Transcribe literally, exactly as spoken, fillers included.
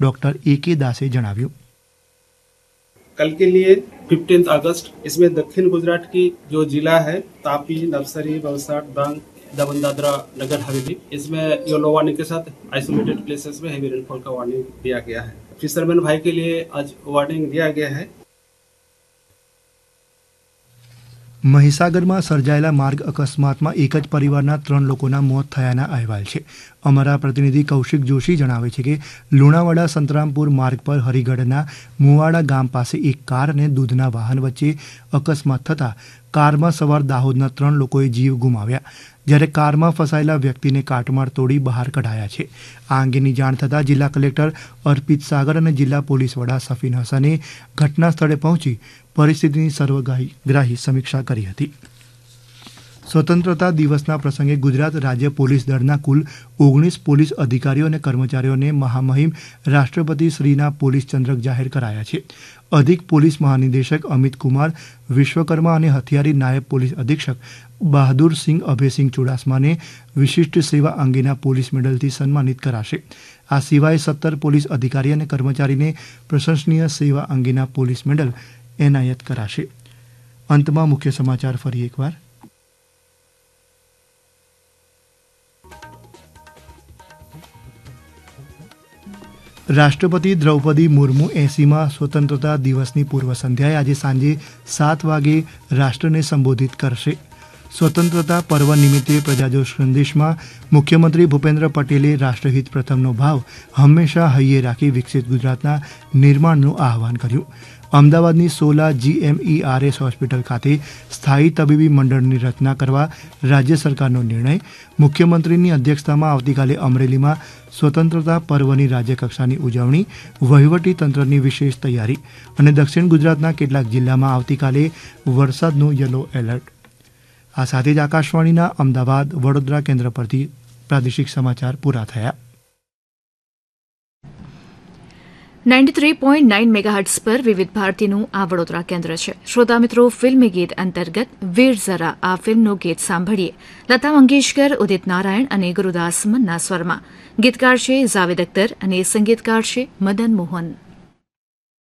Doctor A के दासे जણાવ્યું। कल के लिए फिफ्टींथ अगस्त इसमें दक्षिण गुजरात की जो जिला है तापी, नवसारी, वलसाड, डांग, दमन दादरा नगर हवेली, इसमें येलो वार्निंग के साथ आइसोलेटेड प्लेसेस में हेवी रेनफॉल का वार्निंग दिया गया है। फिशरमैन भाई के लिए आज वार्निंग दिया गया है। મહીસાગરમાં સર્જાયેલા માર્ગ અકસ્માતમાં એક જ પરિવારના ત્રણ લોકોના મોત થયાના અહેવાલ છે। અમારા પ્રતિનિધિ કૌશિક જોશી જણાવે છે કે લુણાવાડા સંતરામપુર માર્ગ પર હરિગઢના મુવાડા ગામ પાસે એક કાર અને દૂધના વાહન વચ્ચે અકસ્માત થતાં કારમાં સવાર દાહોદના ત્રણ લોકોએ જીવ ગુમાવ્યા, જ્યારે કારમાં ફસાયેલા વ્યક્તિને કાટમાળ તોડી બહાર કઢાયા છે। આ અંગેની જાણ થતાં જિલ્લા કલેક્ટર અર્પિત સાગર અને જિલ્લા પોલીસ વડા સફીન હસને ઘટના સ્થળે પહોંચી પરિસ્થિતિની સર્વગ્રાહી સમીક્ષા કરી હતી। સ્વતંત્રતા દિવસના પ્રસંગે ગુજરાત રાજ્ય પોલીસ દળના કુલ ઓગણીસ પોલીસ અધિકારીઓ અને કર્મચારીઓને મહામહિમ રાષ્ટ્રપતિ શ્રીના પોલીસ ચંદ્રક જાહેર કરાયા છે। અધિક પોલીસ મહાનિદેશક અમિત કુમાર વિશ્વકર્મા અને હથિયારી નાયબ પોલીસ અધિક્ષક બહાદુર સિંહ અભયસિંહ ચુડાસમાને વિશિષ્ટ સેવા અંગેના પોલીસ મેડલથી સન્માનિત કરાશે। આ સિવાય સત્તર પોલીસ અધિકારી અને કર્મચારીને પ્રશંસનીય સેવા અંગેના પોલીસ મેડલ એનાયત કરાશે। અંતમાં મુખ્ય સમાચાર ફરી એકવાર। રાષ્ટ્રપતિ દ્રૌપદી મુર્મુ એસીમાં સ્વતંત્રતા દિવસની પૂર્વ સંધ્યાએ આજે સાંજે સાત વાગે રાષ્ટ્રને સંબોધિત કરશે। સ્વતંત્રતા પર્વ નિમિત્તે પ્રજાજોશ સંદેશમાં મુખ્યમંત્રી ભૂપેન્દ્ર પટેલે રાષ્ટ્રહિત પ્રથમનો ભાવ હંમેશા હૈયે રાખી વિકસિત ગુજરાતના નિર્માણનું આહવાન કર્યું। અમદાવાદની સોલા જીએમઈઆરએસ હોસ્પિટલ ખાતે સ્થાયી તબીબી મંડળની રચના કરવા રાજ્ય સરકારનો નિર્ણય। મુખ્યમંત્રીની અધ્યક્ષતામાં આવતીકાલે અમરેલીમાં સ્વતંત્રતા પર્વની રાજ્યકક્ષાની ઉજવણી, વહીવટી તંત્રની વિશેષ તૈયારી અને દક્ષિણ ગુજરાતના કેટલાક જિલ્લામાં આવતીકાલે વરસાદનું યલો એલર્ટ। આ સાથે જ આકાશવાણીના અમદાવાદ વડોદરા કેન્દ્ર પરથી પ્રાદેશિક સમાચાર પૂરા થયા। નાઇન્ટી થ્રી પોઈન્ટ નાઇન મેગાહર્ટ્સ પર વિવિધ ભારતીનું આ વડોદરા કેન્દ્ર છે। શ્રોતા મિત્રો, ફિલ્મી ગીત અંતર્ગત વીર ઝરા આ ફિલ્મનું ગીત સાંભળીએ। લતા મંગેશકર, ઉદિત નારાયણ અને ગુરુદાસ મન્ના સ્વરમાં। ગીતકાર છે જાવેદ અખ્તર અને સંગીતકાર છે મદન મોહન।